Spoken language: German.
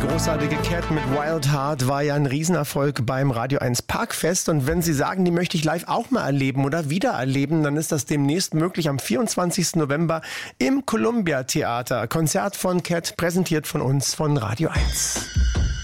großartige Cat mit Wild Heart war ja ein Riesenerfolg beim Radio 1 Parkfest. Und wenn Sie sagen, die möchte ich live auch mal erleben oder wieder erleben, dann ist das demnächst möglich am 24. November im Columbia Theater. Konzert von Cat, präsentiert von uns von Radio 1.